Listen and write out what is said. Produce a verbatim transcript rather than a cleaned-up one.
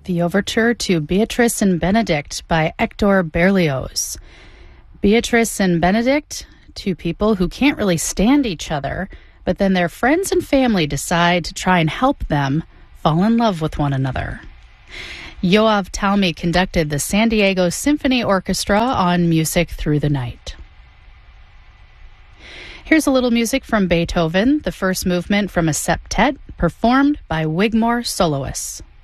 the overture to Beatrice and Benedict by Hector Berlioz. Beatrice and Benedict, two people who can't really stand each other, but then their friends and family decide to try and help them fall in love with one another. Yoav Talmi conducted the San Diego Symphony Orchestra on Music Through the Night. Here's a little music from Beethoven, the first movement from a septet, performed by Wigmore soloists.